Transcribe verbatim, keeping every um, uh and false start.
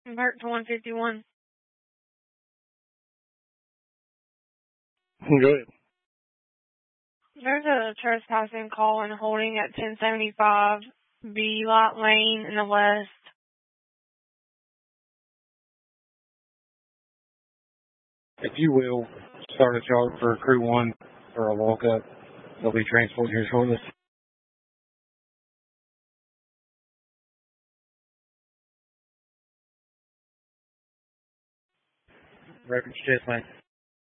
Convert to one fifty-one. Go ahead. There's a trespassing call and holding at ten seventy-five B Lot Lane in the west. If you will, start a charge for crew one for a walk-up. They'll be transported here shortly. Records chest, man.